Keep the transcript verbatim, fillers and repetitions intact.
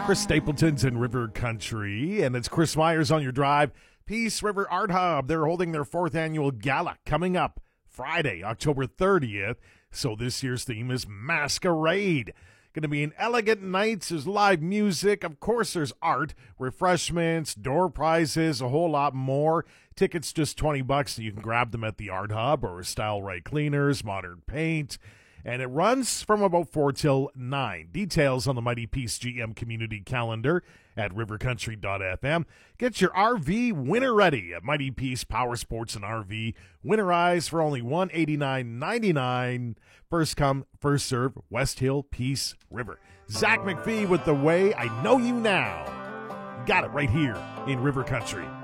Chris Stapleton's in River Country, and it's Chris Myers on your drive. Peace River Art Hub, they're holding their fourth annual gala coming up Friday, October thirtieth. So this year's theme is Masquerade. Going to be an elegant night. There's live music. Of course, there's art, refreshments, door prizes, a whole lot more. Tickets just twenty bucks, so you can grab them at the Art Hub or Style Right Cleaners, Modern Paint. And it runs from about four till nine. Details on the Mighty Peace G M community calendar at river country dot f m. Get your R V winter ready at Mighty Peace Power Sports and R V. Winterize for only one hundred eighty-nine ninety-nine. First come, first serve, West Hill, Peace River. Zach McPhee with The Way I Know You Now. Got it right here in River Country.